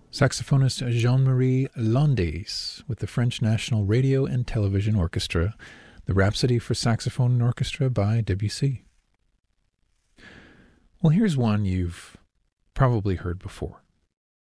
Saxophonist Jean-Marie Landais with the French National Radio and Television Orchestra, the Rhapsody for Saxophone and Orchestra by Debussy. Well, here's one you've probably heard before.